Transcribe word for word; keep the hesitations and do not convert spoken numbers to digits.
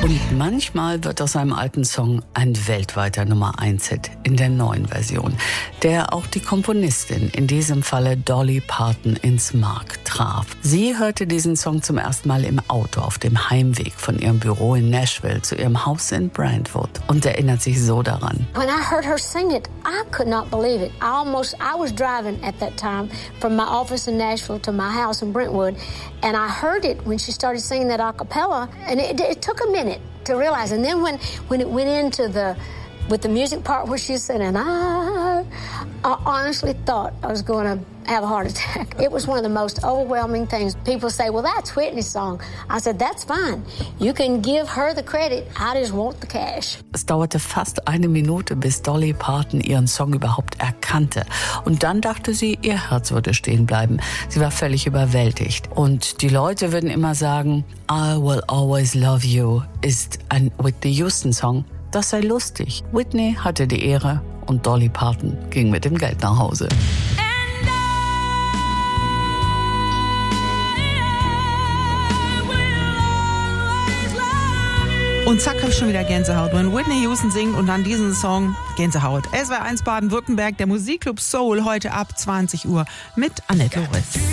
Und manchmal wird aus einem alten Song ein weltweiter Nummer eins Hit in der neuen Version, der auch die Komponistin, in diesem Falle Dolly Parton, ins Mark traf. Sie hörte diesen Song zum ersten Mal im Auto auf dem Heimweg von ihrem Büro in Nashville zu ihrem Haus in Brentwood und erinnert sich so daran. When I heard her sing it, I could not believe it. I almost, I was driving at that time from my office in Nashville to my house in Brentwood, and I heard it when she started singing that a cappella, and it, it took a minute to realize. And then when, when it went into the, with the music part where she said, and I, I honestly thought I was going to have a heart attack. It was one of the most overwhelming things. People say, well, that's Whitney's song. I said, that's fine. You can give her the credit. I just want the cash. Es dauerte fast eine Minute, bis Dolly Parton ihren Song überhaupt erkannte. Und dann dachte sie, ihr Herz würde stehen bleiben. Sie war völlig überwältigt. Und die Leute würden immer sagen, I Will Always Love You ist ein Whitney Houston-Song. Das sei lustig. Whitney hatte die Ehre und Dolly Parton ging mit dem Geld nach Hause. Und zack, habe ich schon wieder Gänsehaut. Wenn Whitney Houston singt und dann diesen Song, Gänsehaut. S W R eins Baden-Württemberg, der Musikclub Soul, heute ab zwanzig Uhr mit Annette Lorenz.